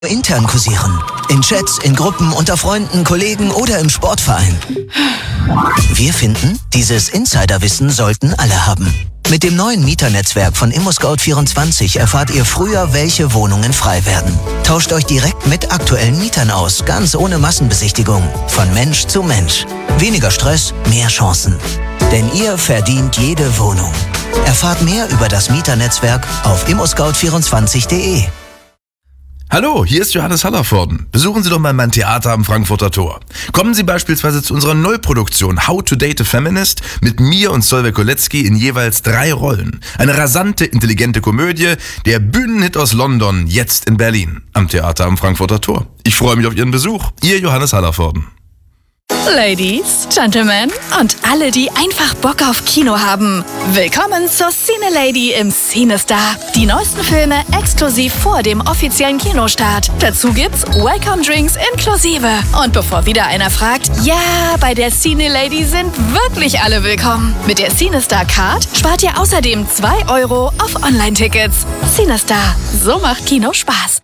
intern kursieren. In Chats, in Gruppen, unter Freunden, Kollegen oder im Sportverein. Wir finden, dieses Insiderwissen sollten alle haben. Mit dem neuen Mieternetzwerk von ImmoScout24 erfahrt ihr früher, welche Wohnungen frei werden. Tauscht euch direkt mit aktuellen Mietern aus, ganz ohne Massenbesichtigung. Von Mensch zu Mensch. Weniger Stress, mehr Chancen. Denn ihr verdient jede Wohnung. Erfahrt mehr über das Mieternetzwerk auf immoscout24.de. Hallo, hier ist Johannes Hallervorden. Besuchen Sie doch mal mein Theater am Frankfurter Tor. Kommen Sie beispielsweise zu unserer Neuproduktion How to Date a Feminist mit mir und Solveig Kolecki in jeweils 3 Rollen. Eine rasante, intelligente Komödie, der Bühnenhit aus London, jetzt in Berlin, am Theater am Frankfurter Tor. Ich freue mich auf Ihren Besuch. Ihr Johannes Hallervorden. Ladies, Gentlemen und alle, die einfach Bock auf Kino haben. Willkommen zur Cine Lady im CineStar. Die neuesten Filme exklusiv vor dem offiziellen Kinostart. Dazu gibt's Welcome Drinks inklusive. Und bevor wieder einer fragt, ja, bei der Cine Lady sind wirklich alle willkommen. Mit der CineStar Card spart ihr außerdem 2 € auf Online-Tickets. CineStar, so macht Kino Spaß.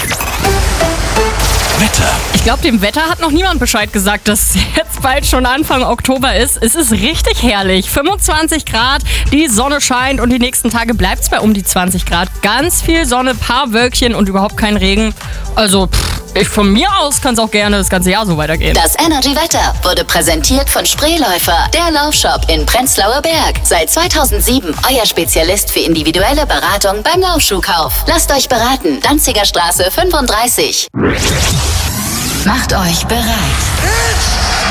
Wetter. Ich glaube, dem Wetter hat noch niemand Bescheid gesagt, dass jetzt bald schon Anfang Oktober ist. Es ist richtig herrlich. 25 Grad, die Sonne scheint und die nächsten Tage bleibt es bei um die 20 Grad. Ganz viel Sonne, paar Wölkchen und überhaupt kein Regen. Also, von mir aus kann es auch gerne das ganze Jahr so weitergehen. Das Energy Wetter wurde präsentiert von Spreeläufer, der Laufshop in Prenzlauer Berg. Seit 2007 euer Spezialist für individuelle Beratung beim Laufschuhkauf. Lasst euch beraten. Danziger Straße 35. Macht euch bereit.